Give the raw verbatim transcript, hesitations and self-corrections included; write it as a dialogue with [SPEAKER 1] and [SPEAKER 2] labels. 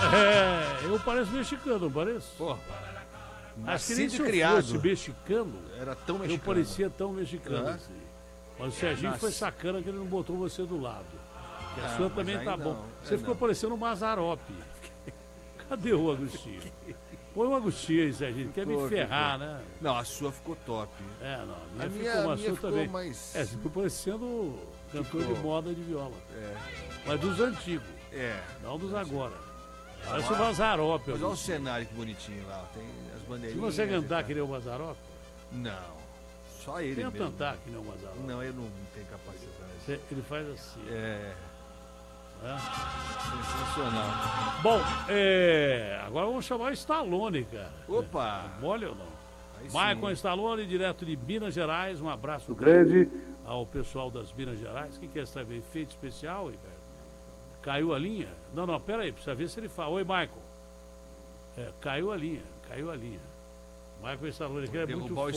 [SPEAKER 1] É, eu pareço mexicano, não pareço?
[SPEAKER 2] Pô,
[SPEAKER 1] Acho que nem
[SPEAKER 2] nascido
[SPEAKER 1] se
[SPEAKER 2] e
[SPEAKER 1] eu
[SPEAKER 2] criado.
[SPEAKER 1] fosse mexicano,
[SPEAKER 2] Era tão
[SPEAKER 1] eu
[SPEAKER 2] mexicano.
[SPEAKER 1] parecia tão mexicano
[SPEAKER 2] Hã?
[SPEAKER 1] assim. Mas o Serginho
[SPEAKER 2] nasce-
[SPEAKER 1] foi sacana que ele não botou você do lado. Que a
[SPEAKER 2] Ah,
[SPEAKER 1] sua
[SPEAKER 2] mas
[SPEAKER 1] também
[SPEAKER 2] aí
[SPEAKER 1] tá
[SPEAKER 2] não,
[SPEAKER 1] bom.
[SPEAKER 2] é
[SPEAKER 1] Você ficou
[SPEAKER 2] não.
[SPEAKER 1] parecendo um Mazarope. Cadê o Agostinho? Põe o Agostinho aí, Serginho. Quer me
[SPEAKER 2] Ficou,
[SPEAKER 1] ferrar,
[SPEAKER 2] ficou.
[SPEAKER 1] né?
[SPEAKER 2] Não, a sua ficou top.
[SPEAKER 1] É, não. A minha,
[SPEAKER 2] A minha,
[SPEAKER 1] ficou,
[SPEAKER 2] a
[SPEAKER 1] uma
[SPEAKER 2] minha
[SPEAKER 1] sua
[SPEAKER 2] ficou
[SPEAKER 1] também.
[SPEAKER 2] mais...
[SPEAKER 1] É, você ficou parecendo cantor
[SPEAKER 2] Ficou.
[SPEAKER 1] de moda de viola.
[SPEAKER 2] É,
[SPEAKER 1] Mas dos antigos,
[SPEAKER 2] é.
[SPEAKER 1] não dos agora.
[SPEAKER 2] Ah,
[SPEAKER 1] Parece o
[SPEAKER 2] mas-
[SPEAKER 1] Mazarope.
[SPEAKER 2] Mas olha o
[SPEAKER 1] Agostinho.
[SPEAKER 2] cenário que bonitinho lá. Tem as
[SPEAKER 1] Se
[SPEAKER 2] bandeirinhas.
[SPEAKER 1] você
[SPEAKER 2] e
[SPEAKER 1] cantar
[SPEAKER 2] tal.
[SPEAKER 1] que nem o Mazarope,
[SPEAKER 2] Não, só ele
[SPEAKER 1] tenta
[SPEAKER 2] mesmo.
[SPEAKER 1] cantar que nem o Mazarope.
[SPEAKER 2] Não, eu não tenho capacidade.
[SPEAKER 1] Você- Ele faz assim.
[SPEAKER 2] É,
[SPEAKER 1] Né?
[SPEAKER 2] sensacional.
[SPEAKER 1] Bom, é, agora vamos chamar o Stallone, cara.
[SPEAKER 2] Opa!
[SPEAKER 1] Mole ou não?
[SPEAKER 2] Aí
[SPEAKER 1] Michael
[SPEAKER 2] sim.
[SPEAKER 1] Stallone, direto de Minas Gerais. Um abraço grande ao pessoal das Minas Gerais. O que, que é essa vez? Efeito especial, hein, velho? Caiu a linha? Não, não, pera aí, precisa ver se ele fala. Oi, Michael. É, caiu a linha, caiu a linha. Michael Stallone, que é muito
[SPEAKER 2] Derrubar o
[SPEAKER 1] forte.